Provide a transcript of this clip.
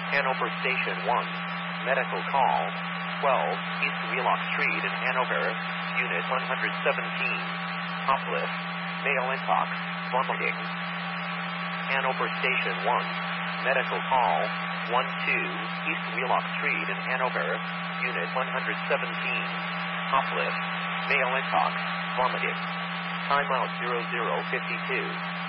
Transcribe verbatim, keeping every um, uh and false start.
Hanover Station one. Medical call. twelve East Wheelock Street in Hanover. Unit one hundred seventeen. Uplift. Male intox. Vomiting. Hanover Station one. Medical call. one two East Wheelock Street in Hanover. Unit one hundred seventeen. Uplift. Male intox. Vomiting. Timeout zero zero fifty-two.